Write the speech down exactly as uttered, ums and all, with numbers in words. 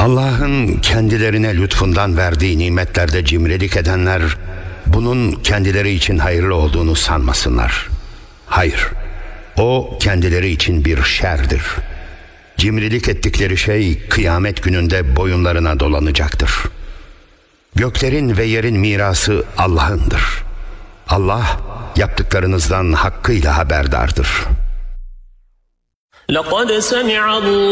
Allah'ın kendilerine lütfundan verdiği nimetlerde cimrilik edenler, bunun kendileri için hayırlı olduğunu sanmasınlar. Hayır, o kendileri için bir şerdir. Cimrilik ettikleri şey kıyamet gününde boyunlarına dolanacaktır. Göklerin ve yerin mirası Allah'ındır. Allah yaptıklarınızdan hakkıyla haberdardır. لَقَدْ سَمِعَ اللّٰهُ